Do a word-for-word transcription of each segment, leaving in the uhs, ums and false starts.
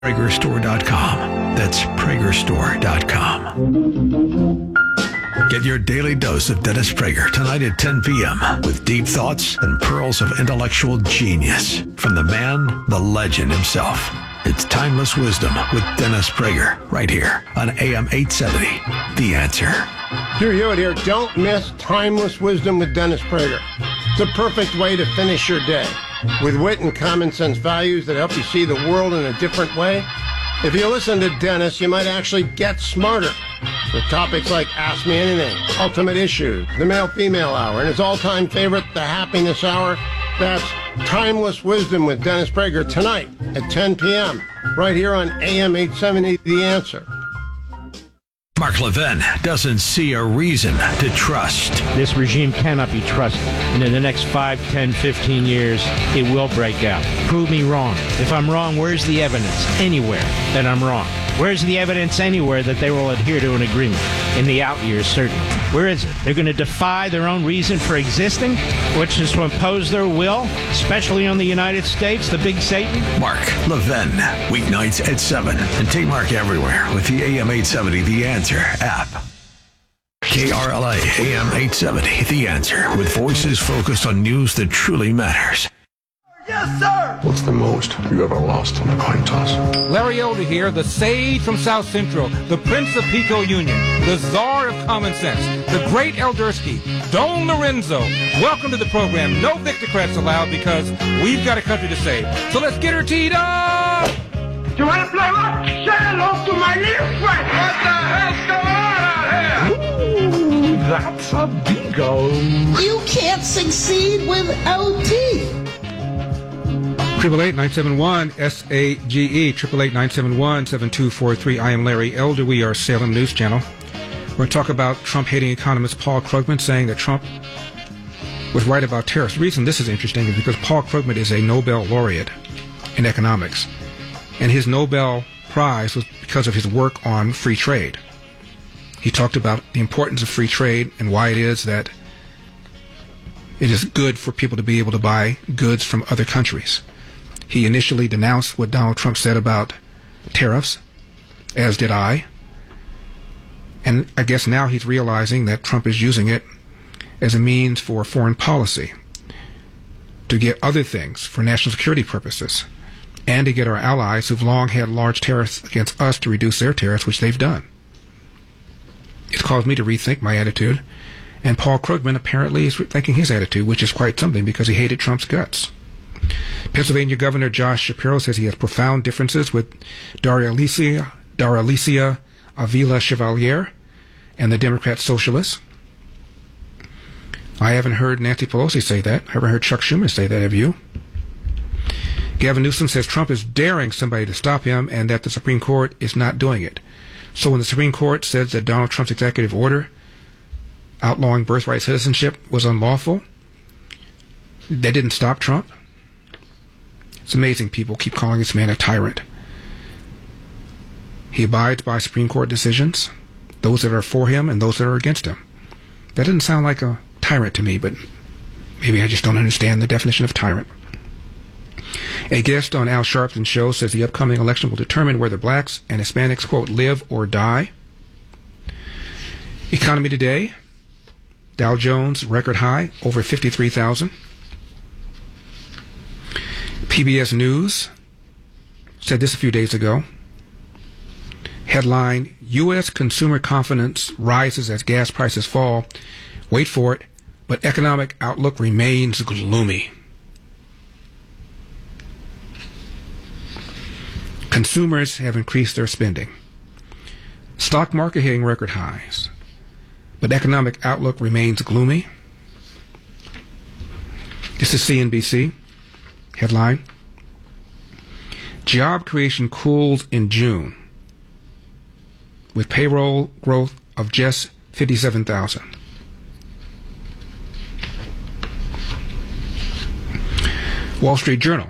Prager Store dot com. That's Prager Store dot com. Get your daily dose of Dennis Prager tonight at ten p.m. with deep thoughts and pearls of intellectual genius from the man, the legend himself. It's Timeless Wisdom with Dennis Prager right here on A M eight seventy. The Answer. Here, you here. Don't miss Timeless Wisdom with Dennis Prager. It's a perfect way to finish your day with wit and common sense values that help you see the world in a different way. If you listen to Dennis, you might actually get smarter with topics like Ask Me Anything, Ultimate Issues, the Male-Female Hour, and his all-time favorite, the Happiness Hour. That's Timeless Wisdom with Dennis Prager tonight at ten p.m. right here on A M eight seventy, The Answer. Mark Levin doesn't see a reason to trust. This regime cannot be trusted. And in the next five, ten, fifteen years, it will break out. Prove me wrong. If I'm wrong, where's the evidence anywhere that I'm wrong? Where's the evidence anywhere that they will adhere to an agreement? In the out years, certainly. Where is it? They're going to defy their own reason for existing, which is to impose their will, especially on the United States, the big Satan. Mark Levin, weeknights at seven. And take Mark everywhere with the A M eight seventy The Answer app. K R L A A M eight seventy The Answer, with voices focused on news that truly matters. Yes, sir! What's the most you ever lost on a coin toss? Larry Elder here, the sage from South Central, the Prince of Pico Union, the czar of common sense, the great Eldersky, Don Lorenzo. Welcome to the program. No Victocrats allowed because we've got a country to save. So let's get her teed up! You want to play what? Say hello to my little friend! What the hell's going on out here? Ooh, that's a bingo. You can't succeed without teeth. Triple eight nine seven one S A G E triple eight nine seven one seven two four three. I am Larry Elder. We are Salem News Channel. We're going to talk about Trump-hating economist Paul Krugman saying that Trump was right about tariffs. The reason this is interesting is because Paul Krugman is a Nobel laureate in economics, and his Nobel Prize was because of his work on free trade. He talked about the importance of free trade and why it is that it is good for people to be able to buy goods from other countries. He initially denounced what Donald Trump said about tariffs, as did I. And I guess now he's realizing that Trump is using it as a means for foreign policy, to get other things for national security purposes, and to get our allies who've long had large tariffs against us to reduce their tariffs, which they've done. It's caused me to rethink my attitude, and Paul Krugman apparently is rethinking his attitude, which is quite something because he hated Trump's guts. Pennsylvania Governor Josh Shapiro says he has profound differences with Daralicia, Daralicia Avila Chevalier and the Democrat Socialists. I haven't heard Nancy Pelosi say that. I haven't heard Chuck Schumer say that, have you? Gavin Newsom says Trump is daring somebody to stop him and that the Supreme Court is not doing it. So when the Supreme Court says that Donald Trump's executive order outlawing birthright citizenship was unlawful, that didn't stop Trump? It's amazing people keep calling this man a tyrant. He abides by Supreme Court decisions, those that are for him and those that are against him. That doesn't sound like a tyrant to me, but maybe I just don't understand the definition of tyrant. A guest on Al Sharpton's show says the upcoming election will determine whether blacks and Hispanics, quote, live or die. Economy today, Dow Jones record high, over fifty-three thousand. P B S News said this a few days ago. Headline, U S consumer confidence rises as gas prices fall. Wait for it, but economic outlook remains gloomy. Consumers have increased their spending. Stock market hitting record highs, but economic outlook remains gloomy. This is C N B C. Headline, job creation cools in June with payroll growth of just fifty-seven thousand. Wall Street Journal,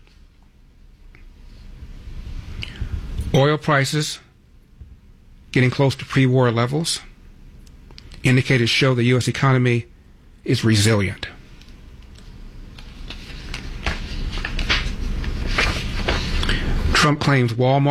oil prices getting close to pre-war levels. Indicators show the U S economy is resilient. Trump claims Walmart